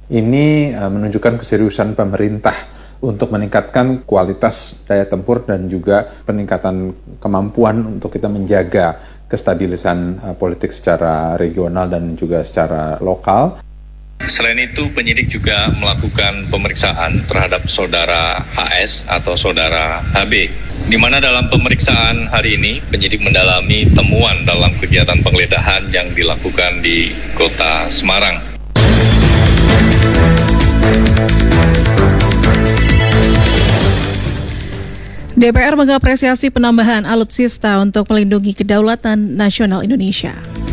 Ini menunjukkan keseriusan pemerintah untuk meningkatkan kualitas daya tempur dan juga peningkatan kemampuan untuk kita menjaga kestabilisan politik secara regional dan juga secara lokal. Selain itu, penyidik juga melakukan pemeriksaan terhadap saudara HS atau saudara HB, di mana dalam pemeriksaan hari ini penyidik mendalami temuan dalam kegiatan penggeledahan yang dilakukan di Kota Semarang. DPR mengapresiasi penambahan alutsista untuk melindungi kedaulatan nasional Indonesia.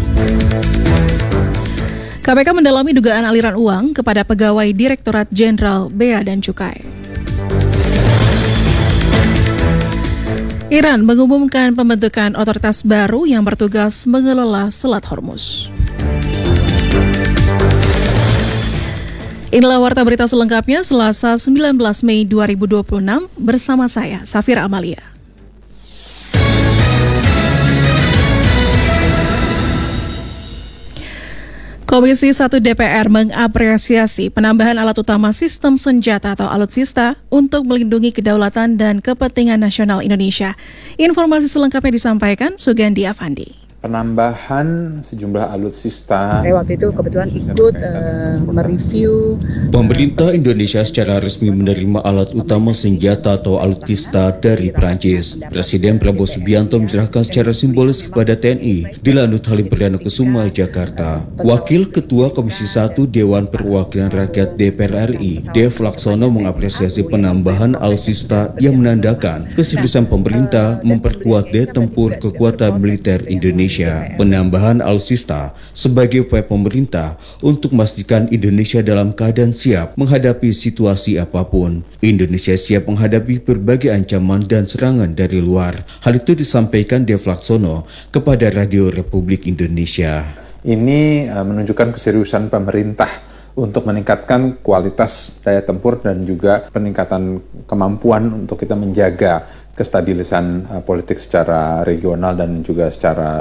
KPK mendalami dugaan aliran uang kepada pegawai Direktorat Jenderal Bea dan Cukai. Iran mengumumkan pembentukan otoritas baru yang bertugas mengelola Selat Hormuz. Inilah warta berita selengkapnya Selasa 19 Mei 2026 bersama saya, Safira Amalia. Komisi 1 DPR mengapresiasi penambahan alat utama sistem senjata atau alutsista untuk melindungi kedaulatan dan kepentingan nasional Indonesia. Informasi selengkapnya disampaikan Sugandi Afandi. Penambahan sejumlah alutsista. Saya waktu itu kebetulan ikut mereview. Pemerintah Indonesia secara resmi menerima alat utama senjata atau alutsista dari Prancis. Presiden Prabowo Subianto menyerahkan secara simbolis kepada TNI di Lanut Halim Perdana Kusuma, Jakarta. Wakil Ketua Komisi 1 Dewan Perwakilan Rakyat DPR RI, Dev Laksono mengapresiasi penambahan alutsista yang menandakan keseriusan pemerintah memperkuat daya tempur kekuatan militer Indonesia. Penambahan alutsista sebagai upaya pemerintah untuk memastikan Indonesia dalam keadaan siap menghadapi situasi apapun. Indonesia siap menghadapi berbagai ancaman dan serangan dari luar. Hal itu disampaikan Dev Laksono kepada Radio Republik Indonesia. Ini menunjukkan keseriusan pemerintah untuk meningkatkan kualitas daya tempur dan juga peningkatan kemampuan untuk kita menjaga kestabilisan politik secara regional dan juga secara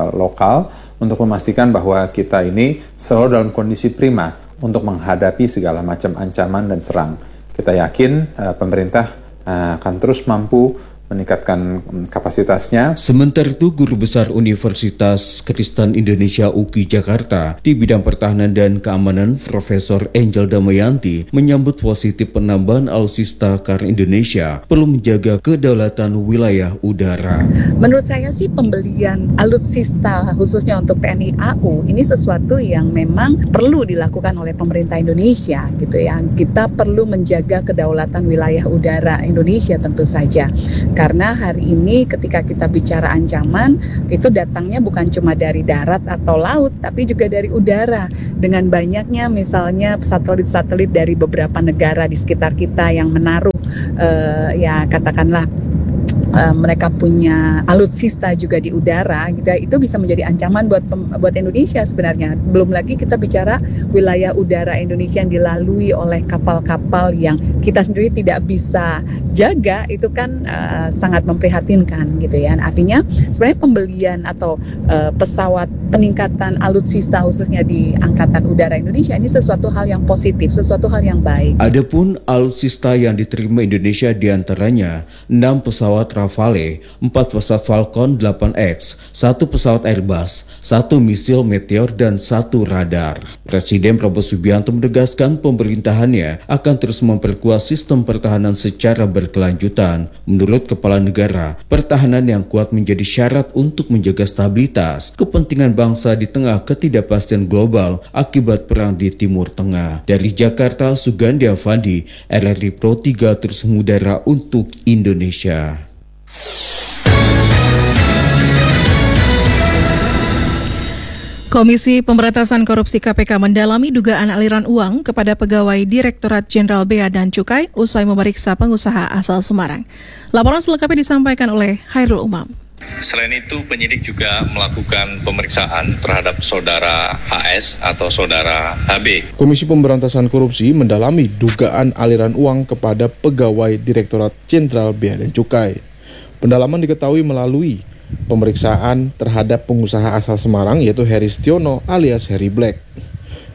lokal untuk memastikan bahwa kita ini selalu dalam kondisi prima untuk menghadapi segala macam ancaman dan serang. Kita yakin pemerintah akan terus mampu meningkatkan kapasitasnya. Sementara itu, Guru Besar Universitas Kristen Indonesia UKI Jakarta di bidang pertahanan dan keamanan Profesor Angel Damayanti menyambut positif penambahan alutsista karena Indonesia perlu menjaga kedaulatan wilayah udara. Menurut saya sih pembelian alutsista khususnya untuk TNI AU ini sesuatu yang memang perlu dilakukan oleh pemerintah Indonesia gitu ya. Kita perlu menjaga kedaulatan wilayah udara Indonesia tentu saja. Karena hari ini ketika kita bicara ancaman, itu datangnya bukan cuma dari darat atau laut, tapi juga dari udara. Dengan banyaknya misalnya satelit-satelit dari beberapa negara di sekitar kita yang menaruh, ya katakanlah, mereka punya alutsista juga di udara gitu, itu bisa menjadi ancaman buat Indonesia sebenarnya. Belum lagi kita bicara wilayah udara Indonesia yang dilalui oleh kapal-kapal yang kita sendiri tidak bisa jaga, itu kan sangat memprihatinkan gitu ya. Artinya sebenarnya pembelian atau pesawat peningkatan alutsista khususnya di Angkatan Udara Indonesia ini sesuatu hal yang positif, sesuatu hal yang baik. Adapun alutsista yang diterima Indonesia diantaranya 6 pesawat Rafale, 4 pesawat Falcon 8X, 1 pesawat Airbus, 1 misil Meteor, dan 1 radar. Presiden Prabowo Subianto menegaskan pemerintahannya akan terus memperkuat sistem pertahanan secara berkelanjutan. Menurut Kepala Negara, pertahanan yang kuat menjadi syarat untuk menjaga stabilitas kepentingan bangsa di tengah ketidakpastian global akibat perang di Timur Tengah. Dari Jakarta, Sugandi Afandi, RRI Pro 3 terus mengudara untuk Indonesia. Komisi Pemberantasan Korupsi KPK mendalami dugaan aliran uang kepada pegawai Direktorat Jenderal Bea dan Cukai usai memeriksa pengusaha asal Semarang. Laporan selengkapnya disampaikan oleh Hairul Umam. Selain itu, penyidik juga melakukan pemeriksaan terhadap saudara HS atau saudara HB. Komisi Pemberantasan Korupsi mendalami dugaan aliran uang kepada pegawai Direktorat Jenderal Bea dan Cukai. Pendalaman diketahui melalui pemeriksaan terhadap pengusaha asal Semarang yaitu Heri Stiono alias Harry Black.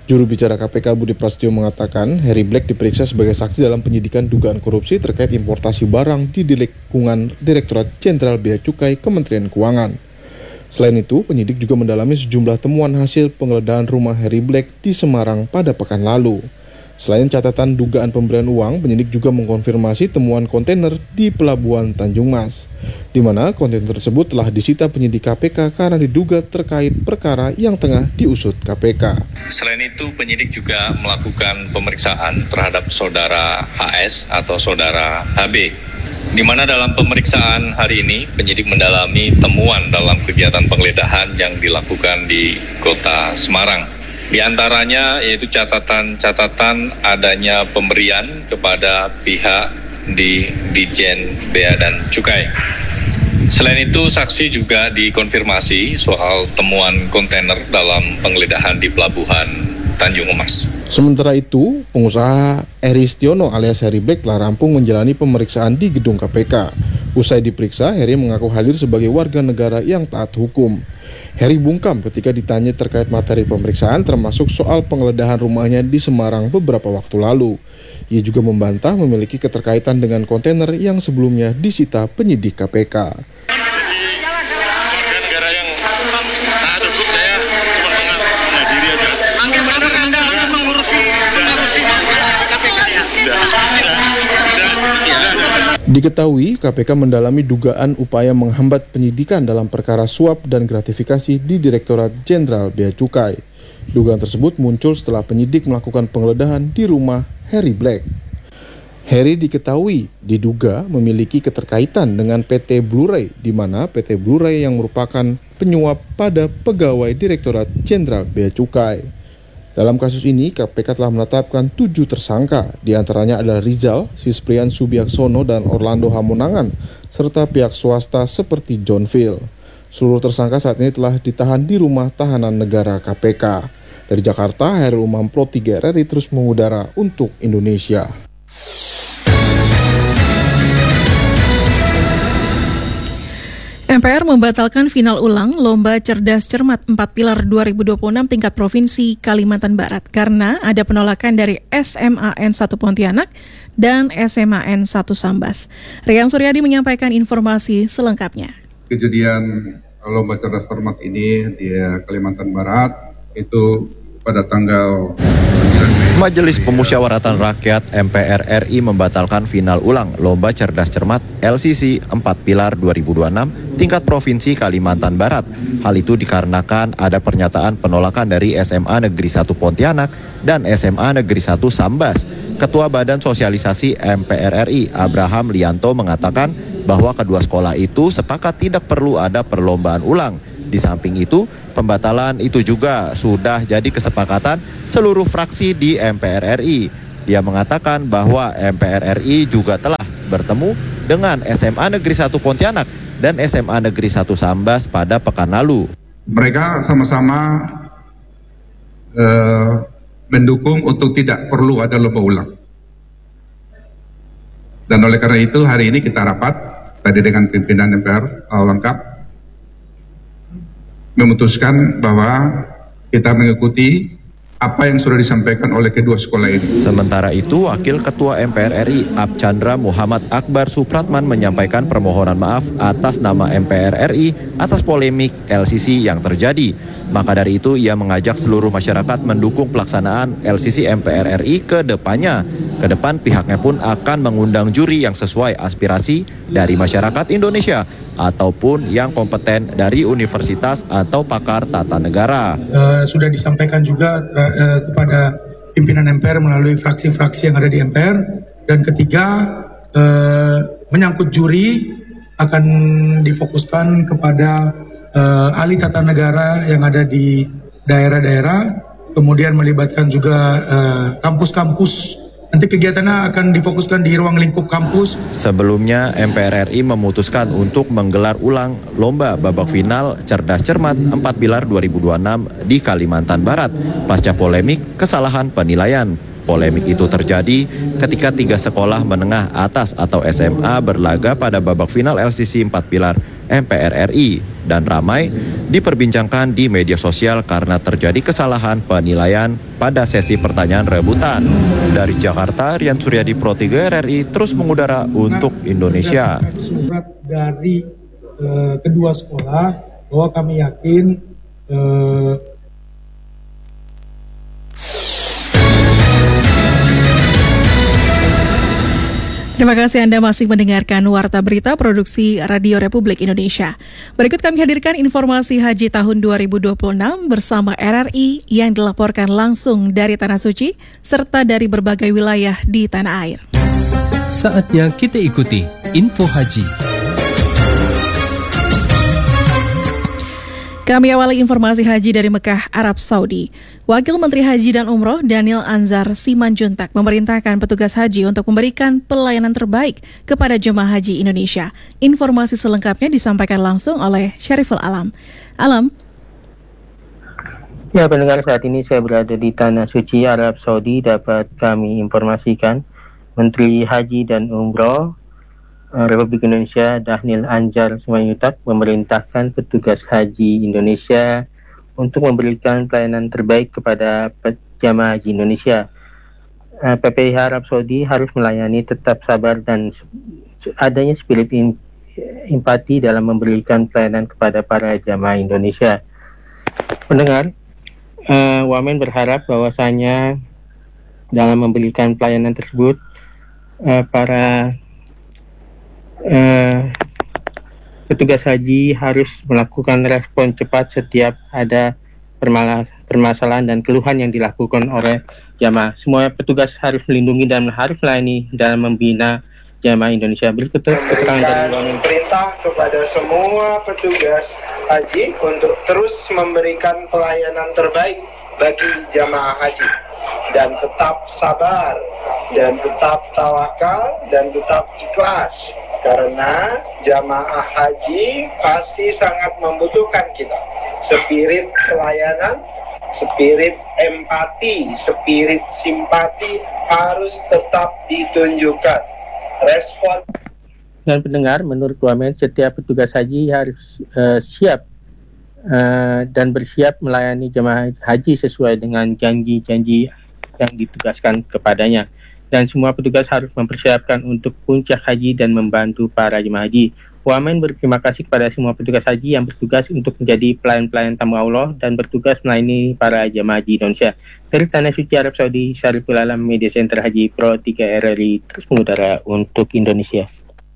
Juru bicara KPK Budi Prasetyo mengatakan Harry Black diperiksa sebagai saksi dalam penyidikan dugaan korupsi terkait importasi barang di lingkungan Direktorat Jenderal Bea Cukai Kementerian Keuangan. Selain itu, penyidik juga mendalami sejumlah temuan hasil penggeledahan rumah Harry Black di Semarang pada pekan lalu. Selain catatan dugaan pemberian uang, penyidik juga mengkonfirmasi temuan kontainer di Pelabuhan Tanjung Mas, di mana kontainer tersebut telah disita penyidik KPK karena diduga terkait perkara yang tengah diusut KPK. Selain itu, penyidik juga melakukan pemeriksaan terhadap saudara HS atau saudara HB, di mana dalam pemeriksaan hari ini penyidik mendalami temuan dalam kegiatan penggeledahan yang dilakukan di Kota Semarang. Di antaranya yaitu catatan adanya pemberian kepada pihak di Ditjen Bea dan Cukai. Selain itu, saksi juga dikonfirmasi soal temuan kontainer dalam penggeledahan di Pelabuhan Tanjung Mas. Sementara itu, pengusaha Eri Stiono alias Harry Black telah rampung menjalani pemeriksaan di gedung KPK. Usai diperiksa, Harry mengaku hadir sebagai warga negara yang taat hukum. Harry bungkam ketika ditanya terkait materi pemeriksaan termasuk soal penggeledahan rumahnya di Semarang beberapa waktu lalu. Ia juga membantah memiliki keterkaitan dengan kontainer yang sebelumnya disita penyidik KPK. Diketahui KPK mendalami dugaan upaya menghambat penyidikan dalam perkara suap dan gratifikasi di Direktorat Jenderal Bea Cukai. Dugaan tersebut muncul setelah penyidik melakukan penggeledahan di rumah Harry Black. Harry diketahui diduga memiliki keterkaitan dengan PT Blu-ray, di mana PT Blu-ray yang merupakan penyuap pada pegawai Direktorat Jenderal Bea Cukai. Dalam kasus ini, KPK telah menetapkan 7 tersangka, diantaranya adalah Rizal, Sisprian Subiaksono, dan Orlando Hamonangan, serta pihak swasta seperti John Phil. Seluruh tersangka saat ini telah ditahan di rumah tahanan negara KPK. Dari Jakarta, Hairul Umam Pro 3 RRI terus mengudara untuk Indonesia. MPR membatalkan final ulang Lomba Cerdas Cermat 4 Pilar 2026 tingkat Provinsi Kalimantan Barat karena ada penolakan dari SMAN 1 Pontianak dan SMAN 1 Sambas. Rian Suryadi menyampaikan informasi selengkapnya. Kejadian Lomba Cerdas Cermat ini di Kalimantan Barat itu pada tanggal 9 Mei. Majelis Pemusyawaratan Rakyat MPR RI membatalkan final ulang Lomba Cerdas Cermat LCC 4 Pilar 2026 tingkat Provinsi Kalimantan Barat. Hal itu dikarenakan ada pernyataan penolakan dari SMA Negeri 1 Pontianak dan SMA Negeri 1 Sambas. Ketua Badan Sosialisasi MPR RI Abraham Lianto mengatakan bahwa kedua sekolah itu sepakat tidak perlu ada perlombaan ulang. Di samping itu, pembatalan itu juga sudah jadi kesepakatan seluruh fraksi di MPR RI. Dia mengatakan bahwa MPR RI juga telah bertemu dengan SMA Negeri 1 Pontianak dan SMA Negeri 1 Sambas pada pekan lalu. Mereka sama-sama mendukung untuk tidak perlu ada lomba ulang. Dan oleh karena itu hari ini kita rapat tadi dengan pimpinan MPR lengkap memutuskan bahwa kita mengikuti apa yang sudah disampaikan oleh kedua sekolah ini. Sementara itu, Wakil Ketua MPR RI Abchandra Muhammad Akbar Supratman menyampaikan permohonan maaf atas nama MPR RI atas polemik LCC yang terjadi. Maka dari itu, ia mengajak seluruh masyarakat mendukung pelaksanaan LCC MPR RI ke depannya. Ke depan pihaknya pun akan mengundang juri yang sesuai aspirasi dari masyarakat Indonesia ataupun yang kompeten dari universitas atau pakar tata negara. Sudah disampaikan juga kepada pimpinan MPR melalui fraksi-fraksi yang ada di MPR. Dan ketiga, menyangkut juri akan difokuskan kepada ahli tata negara yang ada di daerah-daerah, kemudian melibatkan juga kampus-kampus. Nanti kegiatannya akan difokuskan di ruang lingkup kampus. Sebelumnya, MPR RI memutuskan untuk menggelar ulang lomba babak final Cerdas Cermat 4 Pilar 2026 di Kalimantan Barat pasca polemik kesalahan penilaian. Polemik itu terjadi ketika 3 sekolah menengah atas atau SMA berlaga pada babak final LCC 4 Pilar MPR RI dan ramai diperbincangkan di media sosial karena terjadi kesalahan penilaian pada sesi pertanyaan rebutan. Dari Jakarta, Rian Suryadi, Pro 3 RRI terus mengudara untuk Indonesia. Surat dari kedua sekolah bahwa kami yakin Terima kasih Anda masih mendengarkan Warta Berita Produksi Radio Republik Indonesia. Berikut kami hadirkan informasi haji tahun 2026 bersama RRI yang dilaporkan langsung dari Tanah Suci serta dari berbagai wilayah di tanah air. Saatnya kita ikuti info haji. Kami awali informasi haji dari Mekah, Arab Saudi. Wakil Menteri Haji dan Umroh Daniel Anzar Simanjuntak memerintahkan petugas haji untuk memberikan pelayanan terbaik kepada jemaah haji Indonesia. Informasi selengkapnya disampaikan langsung oleh Syariful Alam. Alam. Ya, pendengar, saat ini saya berada di Tanah Suci, Arab Saudi. Dapat kami informasikan Menteri Haji dan Umroh Republik Indonesia Daniel Anzar Simanjuntak memerintahkan petugas haji Indonesia untuk memberikan pelayanan terbaik kepada jamaah haji Indonesia. PPIH Arab Saudi harus melayani tetap sabar dan adanya spirit empati dalam memberikan pelayanan kepada para jamaah Indonesia. Pendengar, Wamen berharap bahwasanya dalam memberikan pelayanan tersebut para petugas haji harus melakukan respon cepat setiap ada permasalahan dan keluhan yang dilakukan oleh jamaah. Semua petugas harus melindungi dan harus melayani dalam membina jamaah Indonesia. Berikut keterangan dari perintah kepada semua petugas haji untuk terus memberikan pelayanan terbaik bagi jamaah haji dan tetap sabar dan tetap tawakal dan tetap ikhlas. Karena jamaah haji pasti sangat membutuhkan kita. Spirit pelayanan, spirit empati, spirit simpati harus tetap ditunjukkan. Respon. Dan pendengar, menurut Wamen, setiap petugas haji harus siap dan bersiap melayani jamaah haji sesuai dengan janji-janji yang ditugaskan kepadanya. Dan semua petugas harus mempersiapkan untuk puncak haji dan membantu para jemaah haji. Wamen berterima kasih kepada semua petugas haji yang bertugas untuk menjadi pelayan-pelayan tamu Allah dan bertugas melayani para jemaah haji Indonesia. Dari Tanah Suci Arab Saudi, Syariful Alam, Media Center Haji Pro 3 RRI terus mengudara untuk Indonesia.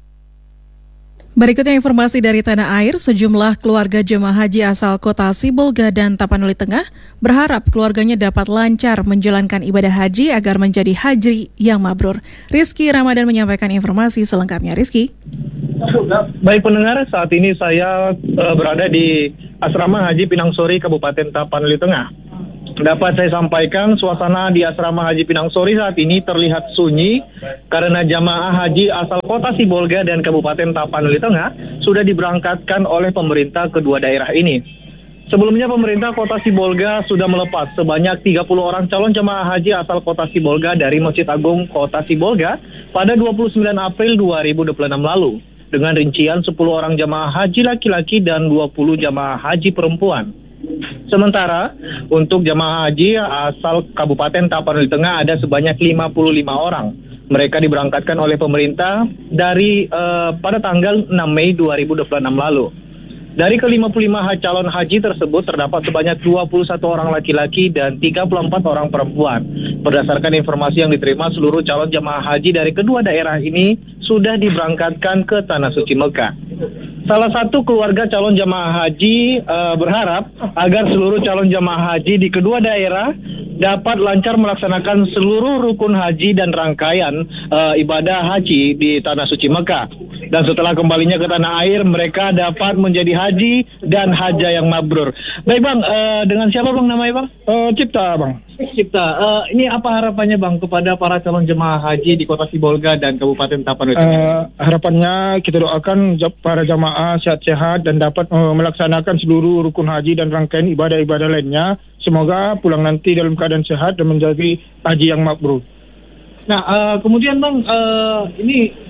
Berikutnya informasi dari tanah air, sejumlah keluarga jemaah haji asal kota Sibolga dan Tapanuli Tengah berharap keluarganya dapat lancar menjalankan ibadah haji agar menjadi haji yang mabrur. Rizky Ramadan menyampaikan informasi selengkapnya. Rizky. Baik pendengar, saat ini saya berada di Asrama Haji Pinang Sori, Kabupaten Tapanuli Tengah. Dapat saya sampaikan, suasana di Asrama Haji Pinang Sori saat ini terlihat sunyi karena jamaah haji asal kota Sibolga dan Kabupaten Tapanuli Tengah sudah diberangkatkan oleh pemerintah kedua daerah ini. Sebelumnya pemerintah kota Sibolga sudah melepas sebanyak 30 orang calon jamaah haji asal kota Sibolga dari Masjid Agung Kota Sibolga pada 29 April 2026 lalu dengan rincian 10 orang jamaah haji laki-laki dan 20 jamaah haji perempuan. Sementara untuk jamaah haji asal Kabupaten Tapanuli Tengah ada sebanyak 55 orang. Mereka diberangkatkan oleh pemerintah dari pada tanggal 6 Mei 2026 lalu. Dari ke-55 calon haji tersebut terdapat sebanyak 21 orang laki-laki dan 34 orang perempuan. Berdasarkan informasi yang diterima, seluruh calon jamaah haji dari kedua daerah ini sudah diberangkatkan ke Tanah Suci Mekah. Salah satu keluarga calon jamaah haji berharap agar seluruh calon jamaah haji di kedua daerah dapat lancar melaksanakan seluruh rukun haji dan rangkaian ibadah haji di Tanah Suci Mekah. Dan setelah kembalinya ke tanah air, mereka dapat menjadi haji dan haja yang mabrur. Baik Bang, dengan siapa Bang namanya Bang? Cipta Bang. Cipta, ini apa harapannya Bang kepada para calon jemaah haji di Kota Sibolga dan Kabupaten Tapanuli? Harapannya kita doakan para jamaah sehat-sehat dan dapat melaksanakan seluruh rukun haji dan rangkaian ibadah-ibadah lainnya. Semoga pulang nanti dalam keadaan sehat dan menjadi haji yang mabrur. Nah, kemudian Bang, ini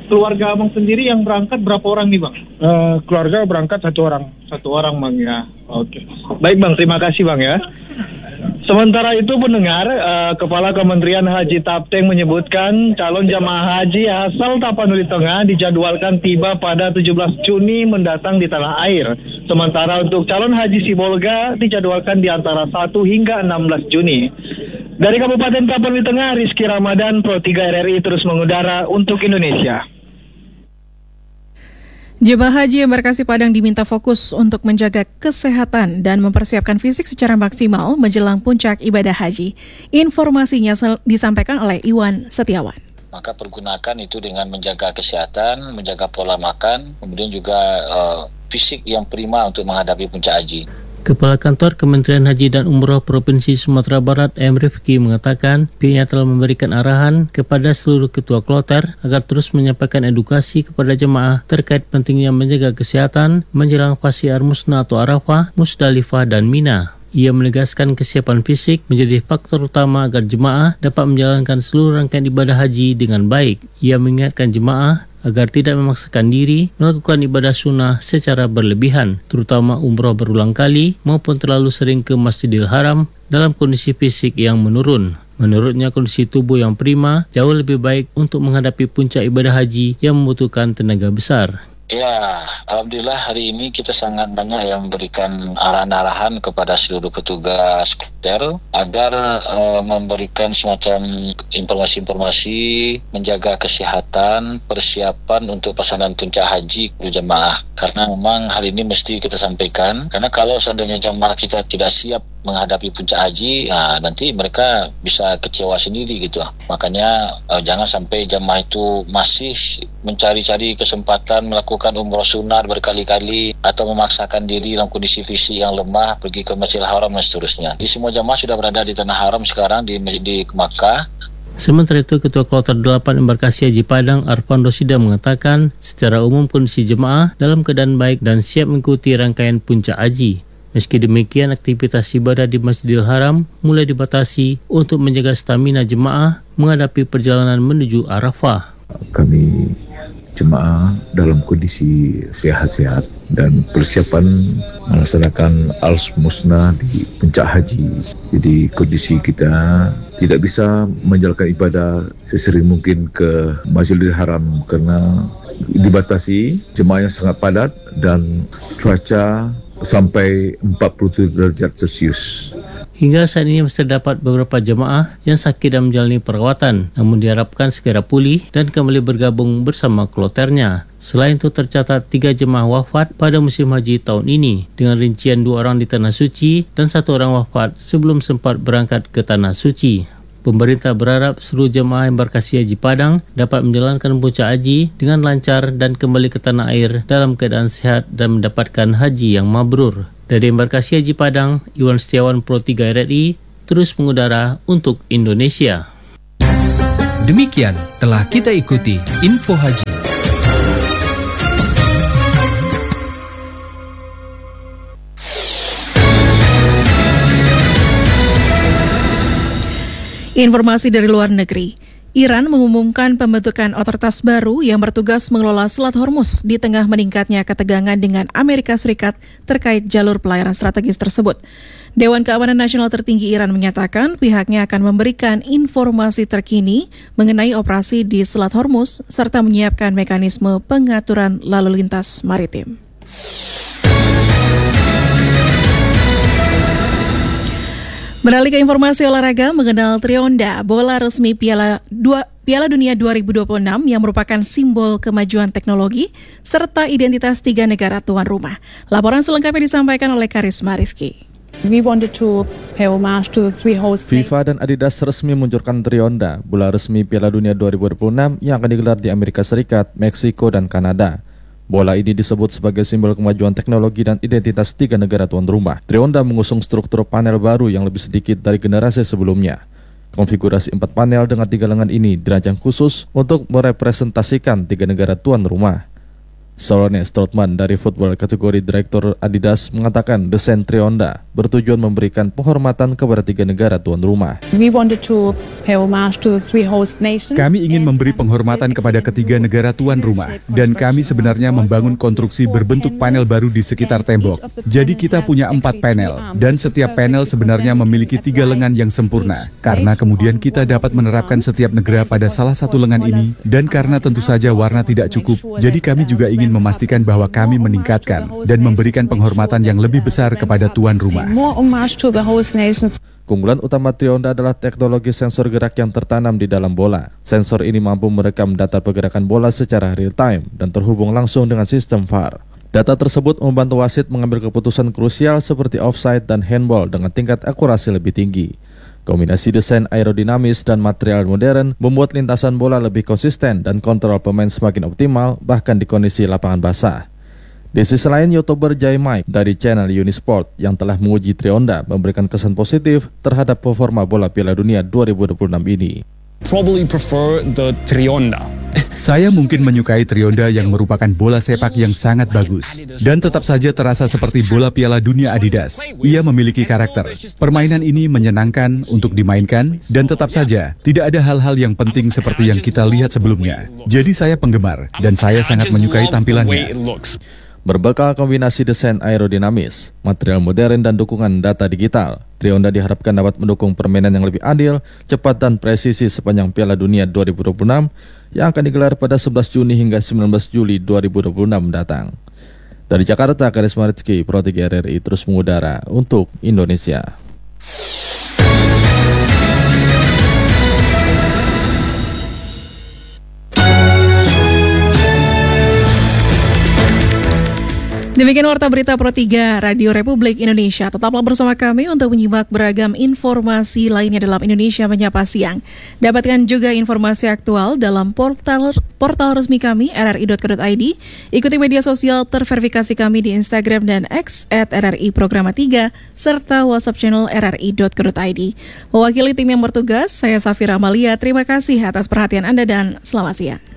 keluarga Abang sendiri yang berangkat berapa orang nih Bang? Keluarga berangkat 1 orang. 1 orang Bang ya. Oke. Baik Bang, terima kasih Bang ya. Sementara itu pendengar, Kepala Kementerian Haji Tapteng menyebutkan calon jamaah haji asal Tapanuli Tengah dijadwalkan tiba pada 17 Juni mendatang di tanah air. Sementara untuk calon haji Sibolga dijadwalkan di antara 1 hingga 16 Juni. Dari Kabupaten Tapanuli Tengah, Rizky Ramadan, Pro 3 RRI terus mengudara untuk Indonesia. Jemaah haji embarkasi Padang diminta fokus untuk menjaga kesehatan dan mempersiapkan fisik secara maksimal menjelang puncak ibadah haji. Informasinya disampaikan oleh Iwan Setiawan. Maka pergunakan itu dengan menjaga kesehatan, menjaga pola makan, kemudian juga fisik yang prima untuk menghadapi puncak haji. Kepala Kantor Kementerian Haji dan Umroh Provinsi Sumatera Barat M. Rifki mengatakan pihaknya telah memberikan arahan kepada seluruh ketua kloter agar terus menyampaikan edukasi kepada jemaah terkait pentingnya menjaga kesehatan menjelang fasi Musna atau Arafah, Musdalifah dan Mina. Ia menegaskan kesiapan fisik menjadi faktor utama agar jemaah dapat menjalankan seluruh rangkaian ibadah haji dengan baik. Ia mengingatkan jemaah agar tidak memaksakan diri melakukan ibadah sunnah secara berlebihan, terutama umroh berulang kali maupun terlalu sering ke Masjidil Haram dalam kondisi fisik yang menurun. Menurutnya kondisi tubuh yang prima jauh lebih baik untuk menghadapi puncak ibadah haji yang membutuhkan tenaga besar. Ya, alhamdulillah hari ini kita sangat banyak yang memberikan arahan-arahan kepada seluruh petugas kloter agar memberikan semacam informasi-informasi menjaga kesehatan, persiapan untuk pelaksanaan puncak haji untuk jemaah. Karena memang hal ini mesti kita sampaikan, karena kalau seandainya jemaah kita tidak siap menghadapi puncak haji, nanti mereka bisa kecewa sendiri gitu. Makanya jangan sampai jemaah itu masih mencari-cari kesempatan melakukan umroh sunat berkali-kali atau memaksakan diri dalam kondisi fisik yang lemah pergi ke Masjidil Haram dan seterusnya. Di semua jemaah sudah berada di tanah haram sekarang di Makkah. Sementara itu, Ketua Kloter 8 Embarkasi Haji Padang Arfan Rosida mengatakan secara umum kondisi jemaah dalam keadaan baik dan siap mengikuti rangkaian puncak haji. Meski demikian, aktivitas ibadah di Masjidil Haram mulai dibatasi untuk menjaga stamina jemaah menghadapi perjalanan menuju Arafah. Kami jemaah dalam kondisi sehat-sehat dan persiapan melaksanakan Al-Musna di puncak haji. Jadi kondisi kita tidak bisa menjalankan ibadah sesering mungkin ke Masjidil Haram karena dibatasi, jemaahnya sangat padat dan cuaca sampai 47 derajat Celcius. Hingga saat ini masih terdapat beberapa jemaah yang sakit dan menjalani perawatan, namun diharapkan segera pulih dan kembali bergabung bersama kloternya. Selain itu tercatat 3 jemaah wafat pada musim haji tahun ini, dengan rincian 2 orang di Tanah Suci dan 1 orang wafat sebelum sempat berangkat ke Tanah Suci. Pemerintah berharap seluruh jemaah embarkasi Haji Padang dapat menjalankan puncak haji dengan lancar dan kembali ke tanah air dalam keadaan sehat dan mendapatkan haji yang mabrur. Dari embarkasi Haji Padang, Iwan Setiawan, Pro 3 RRI, terus mengudara untuk Indonesia. Demikian telah kita ikuti Info Haji. Informasi dari luar negeri. Iran mengumumkan pembentukan otoritas baru yang bertugas mengelola Selat Hormuz di tengah meningkatnya ketegangan dengan Amerika Serikat terkait jalur pelayaran strategis tersebut. Dewan Keamanan Nasional tertinggi Iran menyatakan pihaknya akan memberikan informasi terkini mengenai operasi di Selat Hormuz serta menyiapkan mekanisme pengaturan lalu lintas maritim. Beralih ke informasi olahraga, mengenal Trionda, bola resmi Piala Dunia 2026 yang merupakan simbol kemajuan teknologi serta identitas 3 negara tuan rumah. Laporan selengkapnya disampaikan oleh Karisma Rizky. FIFA dan Adidas resmi meluncurkan Trionda, bola resmi Piala Dunia 2026 yang akan digelar di Amerika Serikat, Meksiko, dan Kanada. Bola ini disebut sebagai simbol kemajuan teknologi dan identitas 3 negara tuan rumah. Trionda mengusung struktur panel baru yang lebih sedikit dari generasi sebelumnya. Konfigurasi 4 panel dengan 3 lengan ini dirancang khusus untuk merepresentasikan 3 negara tuan rumah. Solone Strootman dari football kategori Direktur Adidas mengatakan desain Trionda bertujuan memberikan penghormatan kepada 3 negara tuan rumah. Kami ingin memberi penghormatan kepada ketiga negara tuan rumah, dan kami sebenarnya membangun konstruksi berbentuk panel baru di sekitar tembok. Jadi kita punya 4 panel, dan setiap panel sebenarnya memiliki 3 lengan yang sempurna. Karena kemudian kita dapat menerapkan setiap negara pada salah satu lengan ini, dan karena tentu saja warna tidak cukup, jadi kami juga ingin memastikan bahwa kami meningkatkan dan memberikan penghormatan yang lebih besar kepada tuan rumah. Keunggulan utama Trionda adalah teknologi sensor gerak yang tertanam di dalam bola. Sensor ini mampu merekam data pergerakan bola secara real-time dan terhubung langsung dengan sistem VAR. Data tersebut membantu wasit mengambil keputusan krusial seperti offside dan handball dengan tingkat akurasi lebih tinggi. Kombinasi desain aerodinamis dan material modern membuat lintasan bola lebih konsisten dan kontrol pemain semakin optimal bahkan di kondisi lapangan basah. Di sisi lain, YouTuber Jai Mike dari channel Unisport yang telah menguji Trionda memberikan kesan positif terhadap performa bola Piala Dunia 2026 ini. Probably prefer the Trionda. Saya mungkin menyukai Trionda yang merupakan bola sepak yang sangat bagus dan tetap saja terasa seperti bola Piala Dunia Adidas. Ia memiliki karakter. Permainan ini menyenangkan untuk dimainkan dan tetap saja tidak ada hal-hal yang penting seperti yang kita lihat sebelumnya. Jadi saya penggemar dan saya sangat menyukai tampilannya. Berbekal kombinasi desain aerodinamis, material modern dan dukungan data digital, Trionda diharapkan dapat mendukung permainan yang lebih adil, cepat dan presisi sepanjang Piala Dunia 2026 yang akan digelar pada 11 Juni hingga 19 Juli 2026 mendatang. Dari Jakarta, Karisma Rizky, Pro 3 RRI terus mengudara untuk Indonesia. Demikian Warta Berita Pro 3 Radio Republik Indonesia. Tetaplah bersama kami untuk menyimak beragam informasi lainnya dalam Indonesia Menyapa Siang. Dapatkan juga informasi aktual dalam portal resmi kami rri.co.id. Ikuti media sosial terverifikasi kami di Instagram dan X @RRI_Programa3 serta WhatsApp channel rri.co.id. Mewakili tim yang bertugas, saya Safira Amalia. Terima kasih atas perhatian Anda dan selamat siang.